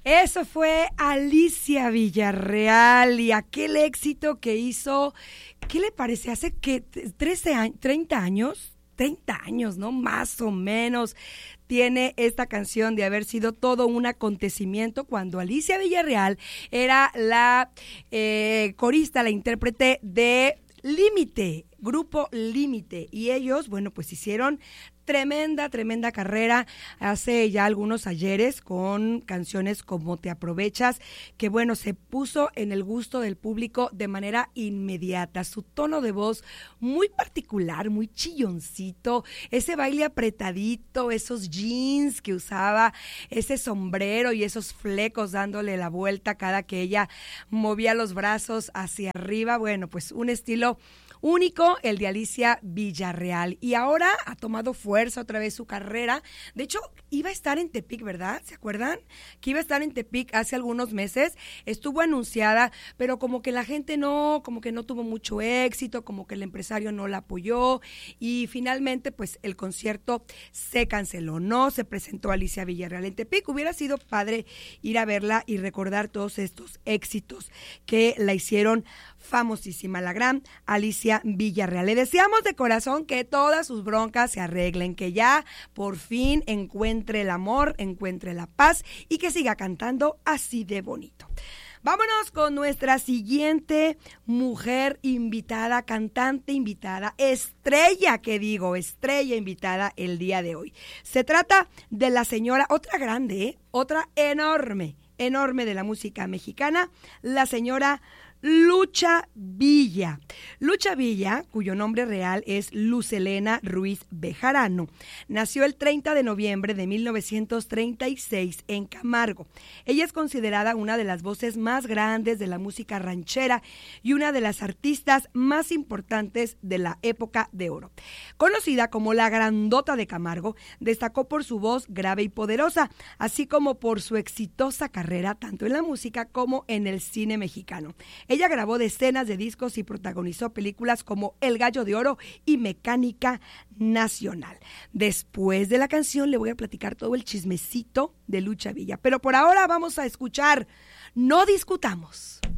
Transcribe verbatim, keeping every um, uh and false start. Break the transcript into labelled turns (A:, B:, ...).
A: Eso fue Alicia Villarreal y aquel éxito que hizo, ¿qué le parece? Hace que trece años, treinta años, treinta años, ¿no? Más o menos tiene esta canción de haber sido todo un acontecimiento cuando Alicia Villarreal era la eh, corista, la intérprete de Límite, Grupo Límite, y ellos, bueno, pues hicieron tremenda, tremenda carrera hace ya algunos ayeres con canciones como Te Aprovechas, que bueno, se puso en el gusto del público de manera inmediata. Su tono de voz muy particular, muy chilloncito, ese baile apretadito, esos jeans que usaba, ese sombrero y esos flecos dándole la vuelta cada que ella movía los brazos hacia arriba. Bueno, pues un estilo único, el de Alicia Villarreal. Y ahora ha tomado fuerza otra vez su carrera. De hecho, iba a estar en Tepic, ¿verdad? ¿Se acuerdan? Que iba a estar en Tepic hace algunos meses. Estuvo anunciada, pero como que la gente no, como que no tuvo mucho éxito, como que el empresario no la apoyó. Y finalmente, pues, el concierto se canceló. No se presentó Alicia Villarreal en Tepic. Hubiera sido padre ir a verla y recordar todos estos éxitos que la hicieron famosísima, la gran Alicia Villarreal. Le deseamos de corazón que todas sus broncas se arreglen, que ya por fin encuentre el amor, encuentre la paz y que siga cantando así de bonito. Vámonos con nuestra siguiente mujer invitada, cantante invitada, estrella, que digo, estrella invitada el día de hoy. Se trata de la señora, otra grande, ¿eh? Otra enorme, enorme de la música mexicana, la señora Lucha Villa. Lucha Villa, cuyo nombre real es Luz Helena Ruiz Bejarano, nació el treinta de noviembre de mil novecientos treinta y seis en Camargo. Ella es considerada una de las voces más grandes de la música ranchera y una de las artistas más importantes de la época de oro. Conocida como la Grandota de Camargo, destacó por su voz grave y poderosa, así como por su exitosa carrera tanto en la música como en el cine mexicano. Ella grabó decenas de discos y protagonizó películas como El Gallo de Oro y Mecánica Nacional. Después de la canción le voy a platicar todo el chismecito de Lucha Villa, pero por ahora vamos a escuchar No Discutamos.